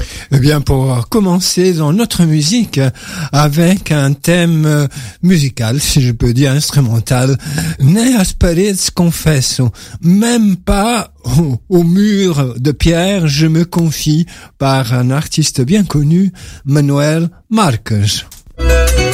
Eh bien, pour commencer dans notre musique avec un thème musical, si je peux dire instrumental, Ne as paredes confesso, même pas au mur de pierre, je me confie, par un artiste bien connu, Manuel Marques.